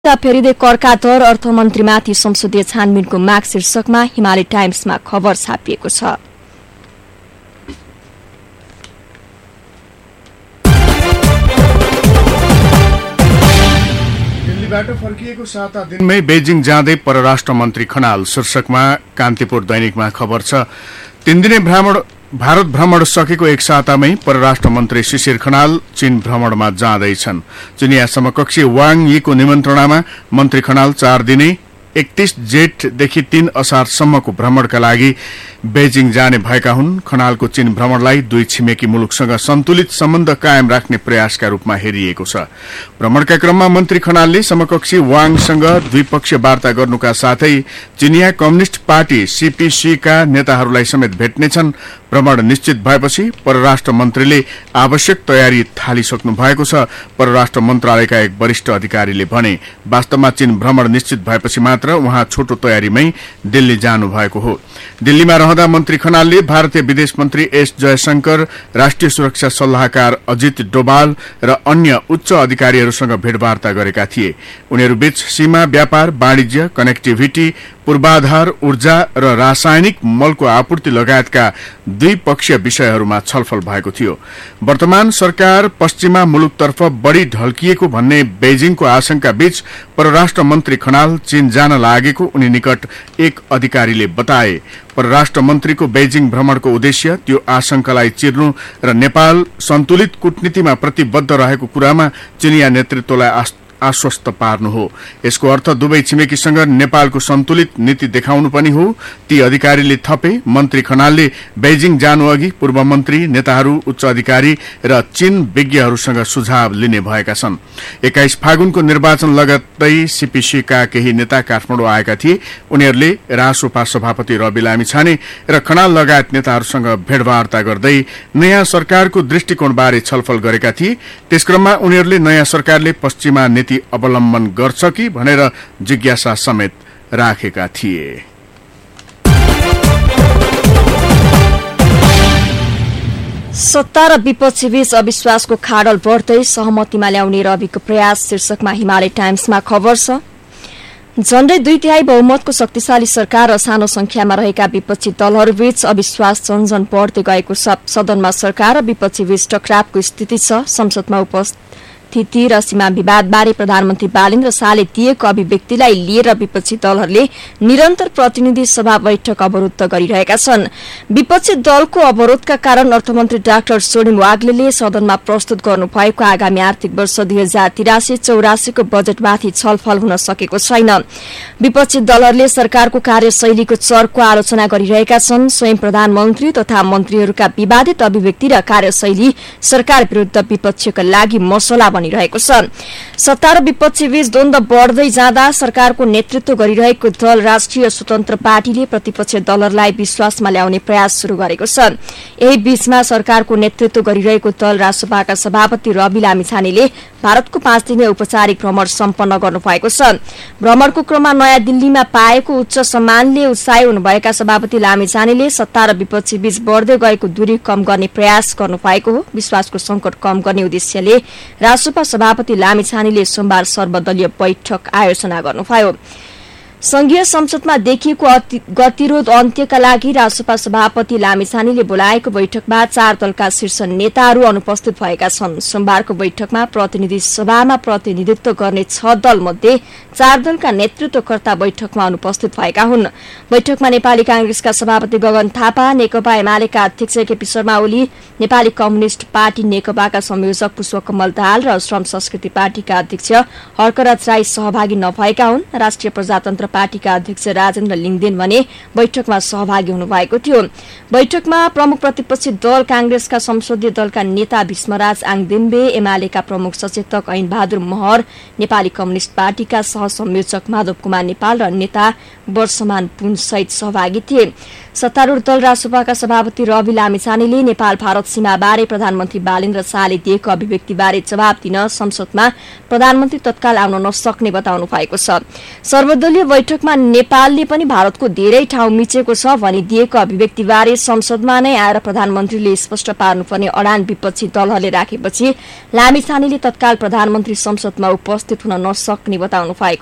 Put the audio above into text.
फेरिँदै करका दर अर्थमन्त्रीमाथि संसदीय छानबिनको माग शीर्षकमा हिमालय टाइम्समा खबर छापिएको छ। दिल्लीबाट फर्किएको 7 दिनमै बेजिङ जाँदै परराष्ट्र मन्त्री खनाल शीर्षकमा कान्तिपुर दैनिकमा खबर छ। 3 दिने भारत भ्रमण सकेको एक सातामै परराष्ट्र मन्त्री शिशिर खनाल चीन भ्रमणमा जाँदैछन्। चिनिया समकक्षी वाङ यीको निमन्त्रणामा मन्त्री खनाल 4 दिने 31 जेठदेखि 3 असारसम्मको भ्रमणका लागि बेजिङ जाने भएका हुन्। खनालको चीन भ्रमणलाई दुई छिमेकी मुलुकसँग सन्तुलित सम्बन्ध कायम राख्ने प्रयासका रूपमा हेरिएको छ। भ्रमणका क्रममा मन्त्री खनालले समकक्षी वाङसँग द्विपक्षीय वार्ता गर्नुका साथै चिनिया कम्युनिष्ट पार्टी सीपीसीका नेताहरूलाई समेत भेट्नेछन्। भ्रमण निश्चित भएपछि परराष्ट्र मन्त्रीले आवश्यक तयारी थालिसक्नु भएको छ। परराष्ट्र मन्त्रालयका एक वरिष्ठ अधिकारीले भने वास्तवमा चीन भ्रमण निश्चित भएपछि मात्र उहाँ छोटो तयारीमै दिल्ली जानु भएको हो। दिल्लीमा रहँदा मन्त्री खनालले भारतीय विदेश मन्त्री एस जयशंकर, राष्ट्रिय सुरक्षा सल्लाहकार अजित डोभाल र अन्य उच्च अधिकारीहरूसँग भेटवार्ता गरेका थिए। उनीहरूबीच सीमा व्यापार, वाणिज्य, कनेक्टिभिटी, पूर्वाधार, ऊर्जा र रासायनिक मलको आपूर्ति लगायतका द्विपक्षीय विषयहरूमा छलफल भएको थियो। वर्तमान सरकार पश्चिमा मुलुकतर्फ बढ़ी ढल्किएको भन्ने बेजिङको आशंका बीच परराष्ट्र मन्त्री खनाल चीन जान लागेको उनी निकट एक अधिकारीले बताए। परराष्ट्र मन्त्रीको बेजिङ भ्रमणको उद्देश्य त्यो आशंकालाई चिर्नु र नेपाल सन्तुलित कूटनीतिमा प्रतिबद्ध रहेको कुरामा चिनिया नेतृत्वलाई आश्वस्त पार्नु हो। यसको अर्थ दुवै छिमेकीसँग नेपालको सन्तुलित नीति देखाउनु पनि हो। ती अधिकारीले थपे। मन्त्री खनालले बेजिङ जानु अघि पूर्व मन्त्री, नेताहरू, उच्च अधिकारी र चीन विज्ञहरूसँग सुझाव लिने भएका छन्। 21 फागुनको निर्वाचन लगत्तै सीपीसीका केही नेता काठमाडौँ आएका थिए। उनीहरूले रासोपा सभापति रवि लामिछाने र खनाल लगायत नेताहरूसँग भेटवार्ता गर्दै नयाँ सरकारको दृष्टिकोणबारे छलफल गरेका थिए। त्यसक्रममा उनीहरूले नयाँ सरकारले पश्चिमा नीति अवलम्बन गर्छ कि भनेर जिज्ञासा समेत राखेका थिए। सत्ता र विपक्षीबीच अविश्वासको खाडल बढ्दै सहमतिमा ल्याउने रविको प्रयास शीर्षकमा हिमालय टाइम्समा खबर छ। झण्डै 2/3 बहुमतको शक्तिशाली सरकार र सानो संख्यामा रहेका विपक्षी दलहरूबीच अविश्वास झन्झन बढ्दै गएको छ। सदनमा सरकार र विपक्षीबीच टकरावको स्थिति छ। संसदमा उपस्थिति र सीमा विवादबारे प्रधानमन्त्री बालेन्द्र शाहले दिएको अभिव्यक्तिलाई लिएर विपक्षी दलहरूले निरन्तर प्रतिनिधि सभा बैठक अवरुद्ध गरिरहेका छन्। विपक्षी दलको अवरोधका कारण अर्थमन्त्री डाक्टर सोनिम वाग्लेले सदनमा प्रस्तुत गर्नुभएको आगामी आर्थिक वर्ष 2083-84 को बजेटमाथि छलफल हुन सकेको छैन। विपक्षी दलहरूले सरकारको कार्यशैलीको चर्को आलोचना गरिरहेका छन्। स्वयं प्रधानमन्त्री तथा मन्त्रीहरूका विवादित अभिव्यक्ति र कार्यशैली सरकार विरूद्ध विपक्षका लागि मसला बनिरहेको छ। सत्ता र विपक्षीबीच द्वन्द्व बढ्दै जाँदा सरकारको नेतृत्व गरिरहेको दल राष्ट्रिय स्वतन्त्र पार्टीले प्रतिपक्षी दलहरूलाई विश्वासमा ल्याउने प्रयास शुरू गरेको छ। यही बीचमा सरकारको नेतृत्व गरिरहेको दल रासपाका सभापति रवि लामिछानेले भारतको 5 दिने औपचारिक भ्रमण सम्पन्न गर्नुभएको छ। भ्रमणको क्रममा नयाँ दिल्लीमा पाएको उच्च सम्मानले उत्साही हुनुभएका सभापति लामिछानेले सत्ता र विपक्षीबीच बढ्दै गएको दूरी कम गर्ने प्रयास गर्नुभएको हो। विश्वासको संकट कम गर्ने उद्देश्यले रासपा सभापति लामिछानेले सोमबार सर्वदलीय बैठक आयोजना गर्नुभयो। संघीय संसदमा देखिएको गतिरोध अन्त्यका लागि रासपा सभापति लामिछानेले बोलाएको बैठकमा 4 दलका शीर्ष नेताहरू अनुपस्थित भएका छन्। सोमबारको बैठकमा प्रतिनिधि सभामा प्रतिनिधित्व गर्ने 6 दल मध्ये 4 दलका नेतृत्वकर्ता बैठकमा अनुपस्थित भएका हुन्। बैठकमा नेपाली कांग्रेसका सभापति गगन थापा, नेकपा एमालेका अध्यक्ष केपी शर्मा ओली, नेपाली कम्युनिष्ट पार्टी नेकपाका संयोजक पुष्पकमल दाहाल र श्रम संस्कृति पार्टीका अध्यक्ष हर्कराज राई सहभागी नभएका हुन्। राष्ट्रिय प्रजातन्त्र पार्टीका अध्यक्ष राजेन्द्र लिङदेन भने बैठकमा सहभागी हुनुभएको थियो। बैठकमा प्रमुख प्रतिपक्षी दल कांग्रेसका संसदीय दलका नेता भीष्मराज आङदेम्बे, एमालेका प्रमुख सचेतक ऐन बहादुर महर, नेपाली कम्युनिष्ट पार्टीका सहसंयोजक माधव कुमार नेपाल र नेता वर्षमान पुन सहित सहभागी थिए। सत्तारूढ़ दल रासपाका सभापति रवि लामिछानेले नेपाल भारत सीमाबारे प्रधानमन्त्री बालेन्द्र शाहले दिएको अभिव्यक्तिबारे जवाब दिन संसदमा प्रधानमन्त्री तत्काल आउन नसक्ने बताउनु भएको छ। सर्वदलीय बैठकमा नेपालले पनि भारतको धेरै ठाउँ मिचेको छ भनी दिएको अभिव्यक्तिबारे संसदमा नै आएर प्रधानमन्त्रीले स्पष्ट पार्नुपर्ने अडान विपक्षी दलहरूले राखेपछि लामिछानेले तत्काल प्रधानमन्त्री संसदमा उपस्थित हुन नसक्ने बताउनु भएको